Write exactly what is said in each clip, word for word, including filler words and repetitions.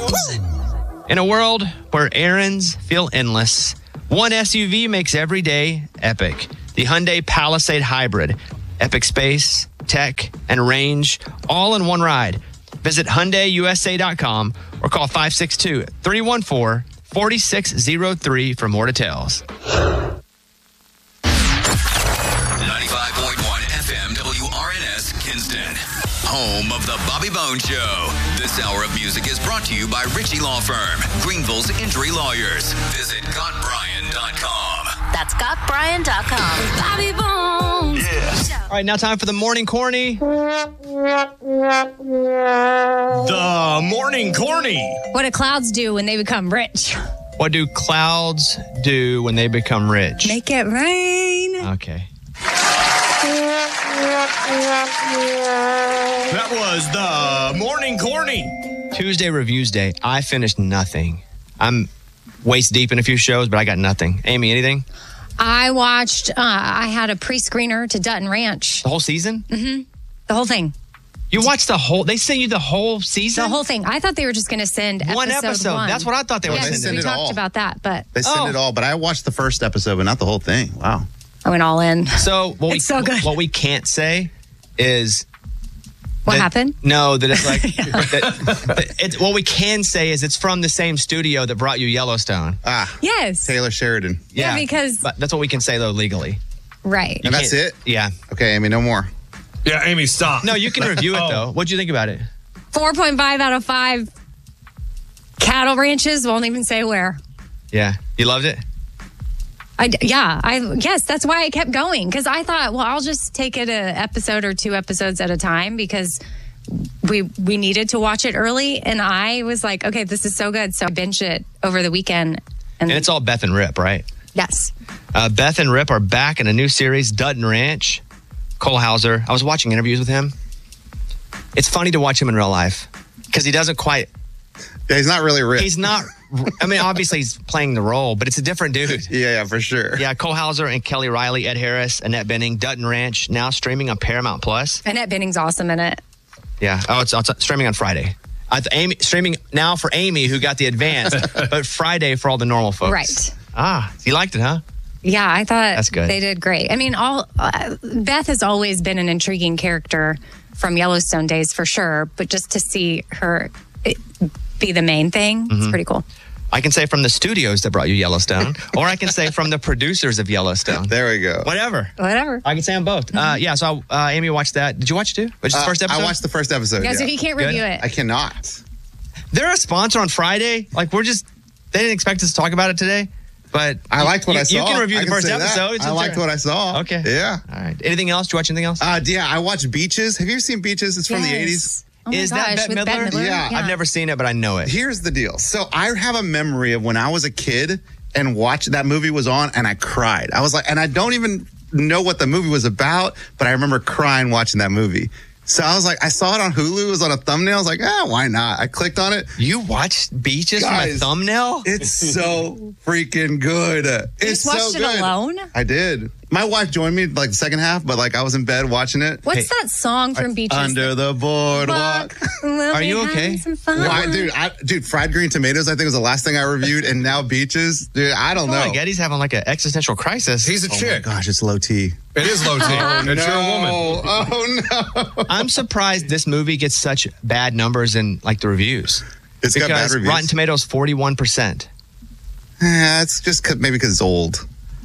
details. In a world where errands feel endless, one S U V makes every day epic. The Hyundai Palisade Hybrid. Epic space, tech, and range, all in one ride. Visit Hyundai U S A dot com or call five six two, three one four, four six zero three for more details. ninety-five point one F M W R N S Kinston, home of the Bobby Bones Show. This hour of music is brought to you by Ritchie Law Firm, Greenville's injury lawyers. Visit Got Brian dot com. That's Got Brian dot com. Bobby Bones. Yeah. All right, now time for the Morning Corny. The Morning Corny. What do clouds do when they become rich? What do clouds do when they become rich? Make it rain. Okay. That was the Morning Corny. Tuesday Reviews Day. I finished nothing. I'm waist deep in a few shows, but I got nothing. Amy, anything? I watched, uh, I had a pre-screener to Dutton Ranch. The whole season? Mm-hmm. The whole thing. You watched the whole, they sent you the whole season? The whole thing. I thought they were just going to send episode One episode. one. That's what I thought they were Yeah, sending. send we it talked all. about that, but They sent Oh. it all, but I watched the first episode, but not the whole thing. Wow. I went all in. So what we It's so good. what we can't say is What that- happened? No, that it's like that, that it's, what we can say is it's from the same studio that brought you Yellowstone. Ah, Yes. Taylor Sheridan. Yeah, because- but that's what we can say though legally. Right. And that's can't- it? Yeah. Okay, Amy, no more. Yeah, Amy, stop. No, you can review it Oh. though. What'd you think about it? four point five out of five cattle ranches. Won't even say where. Yeah, you loved it. I, yeah, I yes, that's why I kept going because I thought, well, I'll just take it a episode or two episodes at a time because we we needed to watch it early, and I was like, okay, this is so good, so I binged it over the weekend. And it's all Beth and Rip, right? Yes, Uh, Beth and Rip are back in a new series, Dutton Ranch. Cole Hauser. I was watching interviews with him. It's funny to watch him in real life because he doesn't quite. Yeah, he's not really rich. He's not. I mean, obviously he's playing the role, but it's a different dude. Yeah, yeah, for sure. Yeah, Cole Hauser and Kelly Riley, Ed Harris, Annette Bening, Dutton Ranch, now streaming on Paramount Plus. Annette Bening's awesome in it. Yeah. Oh, it's, it's streaming on Friday. I th- Amy, streaming now for Amy, who got the advanced, but Friday for all the normal folks. Right. Ah, you liked it, huh? Yeah, I thought That's good. they did great. I mean, all uh, Beth has always been an intriguing character from Yellowstone days for sure, but just to see her it, be the main thing, it's Mm-hmm. pretty cool. I can say from the studios that brought you Yellowstone, or I can say from the producers of Yellowstone. There we go. Whatever. Whatever. I can say them both. Uh, yeah, so uh, Amy watched that. Did you watch it too? Which is the Uh, first episode? I watched the first episode. Yeah, Yeah, so he can't Good. review it. I cannot. They're a sponsor on Friday. Like, we're just, they didn't expect us to talk about it today, but I liked what you, I saw. You can review I the first say that. episode. It's I a- liked what I saw. Okay. Yeah. All right. Anything else? Did you watch anything else? Uh, yeah, I watched Beaches. Have you ever seen Beaches? It's from the Yes. eighties. Oh my Is that gosh, Bette with Bette Midler? Midler? Yeah, I've never seen it, but I know it. Here's the deal. So I have a memory of when I was a kid and watched that movie was on and I cried. I was like, and I don't even know what the movie was about, but I remember crying watching that movie. So I was like, I saw it on Hulu. It was on a thumbnail. I was like, ah, why not? I clicked on it. You watched Beaches from a Guys, thumbnail? It's so freaking good. It's just watched so it good. alone? I did. My wife joined me like the second half, but like I was in bed watching it. What's that song from Beaches? Under the boardwalk. We'll Are be you having okay? some fun. Why, dude? I, dude, fried green tomatoes. I think was the last thing I reviewed, and now Beaches. Dude, I don't Oh, know. I get he's having like an existential crisis. He's a Oh my chick. gosh, it's low T. It is low T. and you're a woman. Oh no! I'm surprised this movie gets such bad numbers in like the reviews. It's got bad Because reviews. Rotten Tomatoes forty-one percent. Yeah, it's just 'cause- maybe because it's old.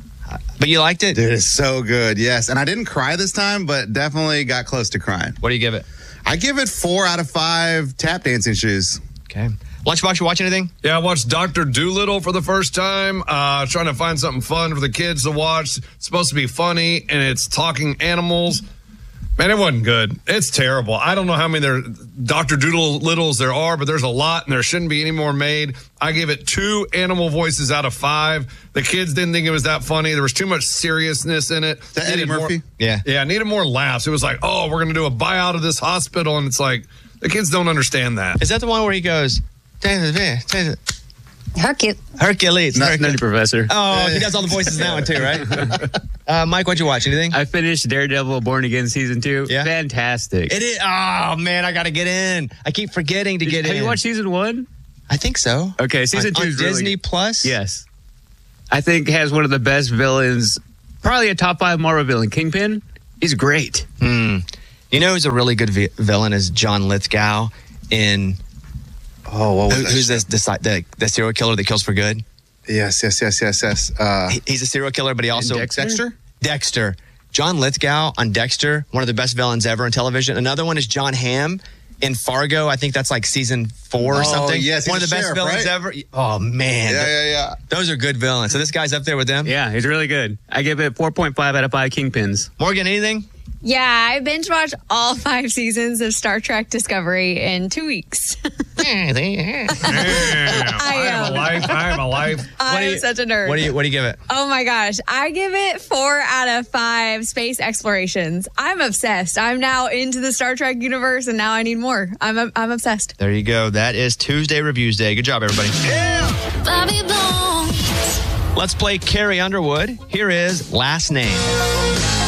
But you liked it? Dude, it's so good. Yes, and I didn't cry this time, but definitely got close to crying. What do you give it? I give it four out of five tap dancing shoes. Okay. Lunchbox, you watch anything? Yeah, I watched Doctor Doolittle for the first time. Uh, trying to find something fun for the kids to watch. It's supposed to be funny, and it's talking animals. Man, it wasn't good. It's terrible. I don't know how many there Doctor Doolittles there are, but there's a lot, and there shouldn't be any more made. I gave it two animal voices out of five. The kids didn't think it was that funny. There was too much seriousness in it. Is that Eddie Needed more- Murphy? Yeah. Yeah, I needed more laughs. It was like, oh, we're going to do a buyout of this hospital, and it's like, the kids don't understand that. Is that the one where he goes, Hercules? Hercules. Not Nutty Professor. Oh, he does all the voices in that one too, right? uh, Mike, what'd you watch? Anything? I finished Daredevil Born Again season two. Yeah? Fantastic. It is. Oh man, I gotta get in. I keep forgetting to Did- get have in. you watched season one? I think so. Okay, season on, two on is really Disney good. Plus. Yes. I think has one of the best villains, probably a top five Marvel villain. Kingpin, he's great. Hmm. You know who's a really good vi- villain is John Lithgow in. Oh, what was Who, that who's show? this, this the the serial killer that kills for good? Yes, yes, yes, yes, yes. Uh, He- he's a serial killer, but he also Dexter? Dexter? Dexter. John Lithgow on Dexter, one of the best villains ever in television. Another one is John Hamm in Fargo. I think that's like season four or Oh, something. yes, he's one of the a best sheriff, villains right? ever. Oh man, yeah, yeah, yeah. those are good villains. So this guy's up there with them. Yeah, he's really good. I give it four point five out of five Kingpins. Morgan, anything? Yeah, I binge watched all five seasons of Star Trek Discovery in two weeks. Damn, I have a am. life. I have a life. I do am you- such a nerd. What do you What do you give it? Oh my gosh. I give it four out of five space explorations. I'm obsessed. I'm now into the Star Trek universe and now I need more. I'm I'm obsessed. There you go. That is Tuesday Reviews Day. Good job, everybody. Bobby Bones. Let's play Carrie Underwood. Here is Last Name.